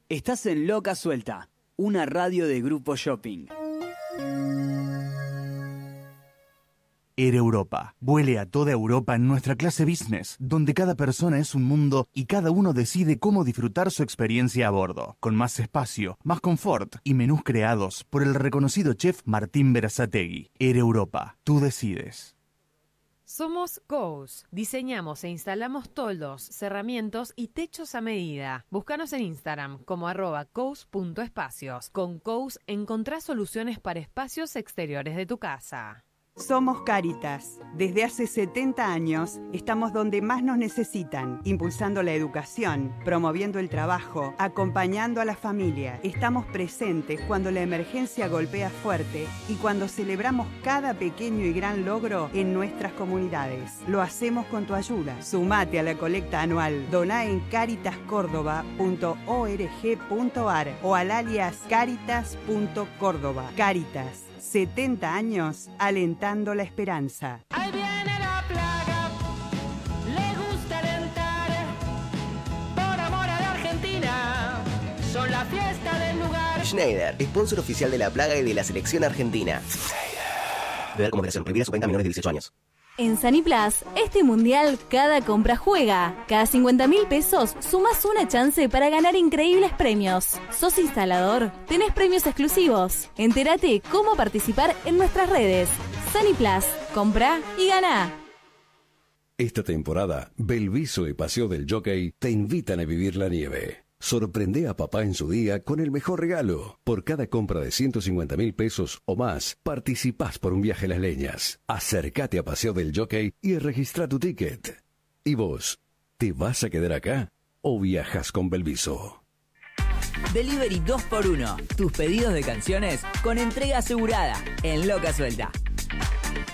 Estás en Loca Suelta, una radio de Grupo Shopping. Air Europa. Vuele a toda Europa en nuestra clase business, donde cada persona es un mundo y cada uno decide cómo disfrutar su experiencia a bordo, con más espacio, más confort y menús creados por el reconocido chef Martín Berazategui. Air Europa. Tú decides. Somos Kous. Diseñamos e instalamos toldos, cerramientos y techos a medida. Búscanos en Instagram como @kous.espacios. Con Kous encontrás soluciones para espacios exteriores de tu casa. Somos Cáritas. Desde hace 70 años estamos donde más nos necesitan, impulsando la educación, promoviendo el trabajo, acompañando a la familia. Estamos presentes cuando la emergencia golpea fuerte y cuando celebramos cada pequeño y gran logro en nuestras comunidades. Lo hacemos con tu ayuda. Sumate a la colecta anual. Doná en caritascordoba.org.ar o al alias caritas.córdoba. Cáritas. 70 años alentando la esperanza. Ahí viene la plaga, le gusta alentar, por amor a la Argentina, son la fiesta del lugar. Schneider, sponsor oficial de la plaga y de la selección argentina. Beber como moderación, prohibida su venta a menores de 18 años. En Saniplas, este mundial, cada compra juega. Cada 50.000 pesos sumas una chance para ganar increíbles premios. ¿Sos instalador? Tenés premios exclusivos. Entérate cómo participar en nuestras redes. Saniplas, compra y gana. Esta temporada, Belviso y Paseo del Jockey te invitan a vivir la nieve. Sorprende a papá en su día con el mejor regalo. Por cada compra de 150.000 pesos o más, participás por un viaje a Las Leñas. Acércate a Paseo del Jockey y registra tu ticket. ¿Y vos? ¿Te vas a quedar acá o viajas con Belviso? Delivery 2x1. Tus pedidos de canciones con entrega asegurada en Loca Suelta.